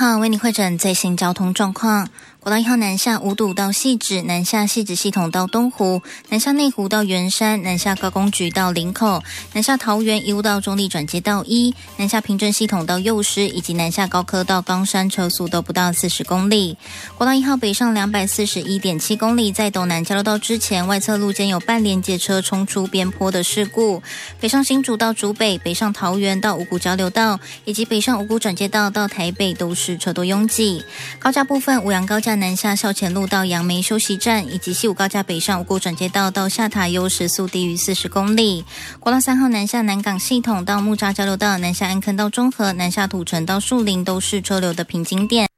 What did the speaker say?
号为你汇诊最新交通状况。国道1号南下五堵到汐止，南下汐止系统到东湖，南下内湖到圆山，南下高工局到林口，南下桃园一路到中立转接道1，南下平镇系统到幼师，以及南下高科到冈山车速都不到40公里。国道1号北上241.7公里，在斗南交流道之前，外侧路肩有半连接车冲出边坡的事故。北上新竹到竹北，北上桃园到五股交流道，以及北上五股转接道到台北都是车多拥挤。高架部分，五杨高架南下校前路到杨梅休息站，以及西武高架北上五股转接道到下塔悠时速低于40公里。国道3号南下南港系统到木栅交流道，南下安坑到中和，南下土城到树林都是车流的瓶颈点。